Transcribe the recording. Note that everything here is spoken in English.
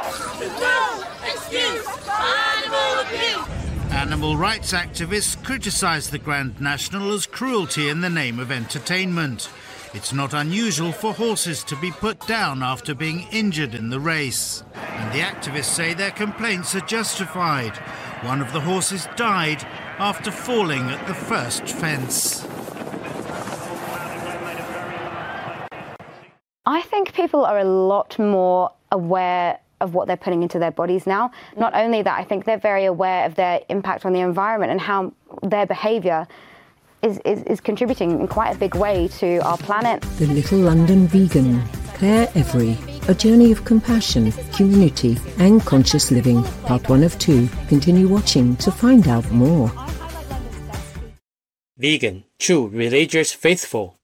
No excuse for animal abuse. Animal rights activists criticise the Grand National as cruelty in the name of entertainment. It's not unusual for horses to be put down after being injured in the race. And the activists say their complaints are justified. One of the horses died after falling at the first fence. I think people are a lot more aware of what they're putting into their bodies now. Not only that, I think they're very aware of their impact on the environment and how their behaviour is contributing in quite a big way to our planet. The Little London Vegan, Claire Every. A journey of compassion, community and conscious living. Part 1 of 2. Continue watching to find out more. Vegan, true religious faithful.